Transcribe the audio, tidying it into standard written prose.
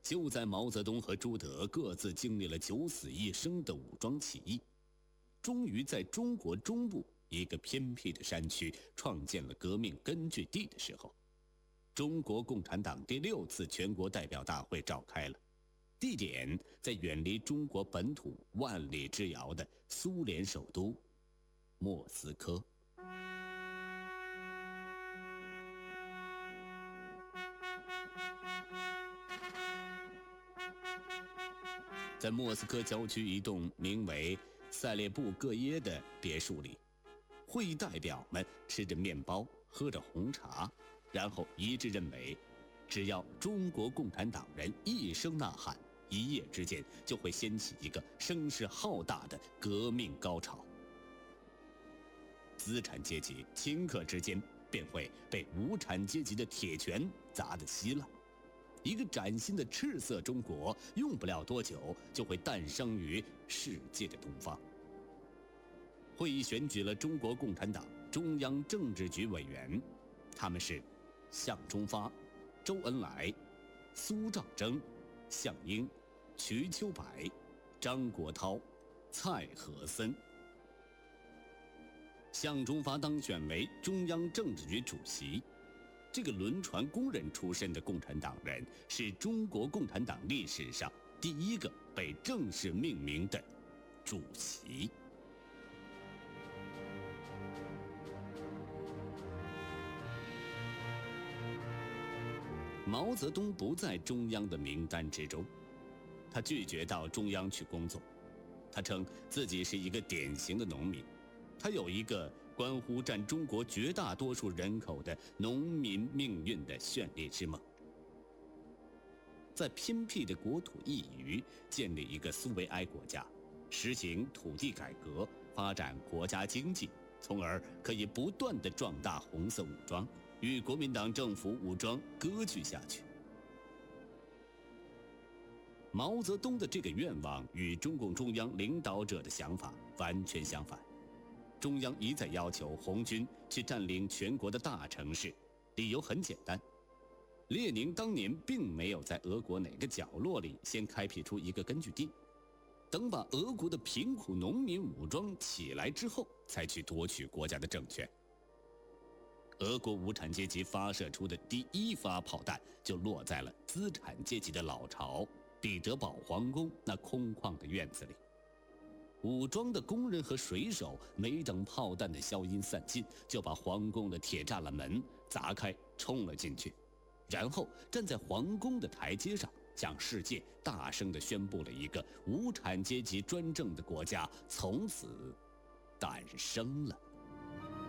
就在毛泽东和朱德各自经历了九死一生的武装起义，终于在中国中部一个偏僻的山区创建了革命根据地的时候，中国共产党第6次全国代表大会召开了，地点在远离中国本土万里之遥的苏联首都莫斯科。在莫斯科郊区一栋名为塞列布戈耶的别墅里，会议代表们吃着面包，喝着红茶，然后一致认为，只要中国共产党人一声呐喊，一夜之间就会掀起一个声势浩大的革命高潮。资产阶级顷刻之间便会被无产阶级的铁拳砸得稀烂。一个崭新的赤色中国用不了多久就会诞生于世界的东方。会议选举了中国共产党中央政治局委员，他们是向忠发、周恩来、苏兆征、项英、瞿秋白、张国焘、蔡和森。向忠发当选为中央政治局主席。这个轮船工人出身的共产党人是中国共产党历史上第一个被正式命名的主席。毛泽东不在中央的名单之中，他拒绝到中央去工作。他称自己是一个典型的农民，他有一个关乎占中国绝大多数人口的农民命运的绚丽之梦。在偏僻的国土一隅建立一个苏维埃国家，实行土地改革，发展国家经济，从而可以不断地壮大红色武装，与国民党政府武装割据下去。毛泽东的这个愿望与中共中央领导者的想法完全相反。中央一再要求红军去占领全国的大城市，理由很简单，列宁当年并没有在俄国哪个角落里先开辟出一个根据地，等把俄国的贫苦农民武装起来之后，才去夺取国家的政权。俄国无产阶级发射出的第一发炮弹就落在了资产阶级的老巢彼得堡皇宫那空旷的院子里。武装的工人和水手没等炮弹的硝烟散尽，就把皇宫的铁栅栏门砸开，冲了进去，然后站在皇宫的台阶上，向世界大声地宣布了一个无产阶级专政的国家从此诞生了。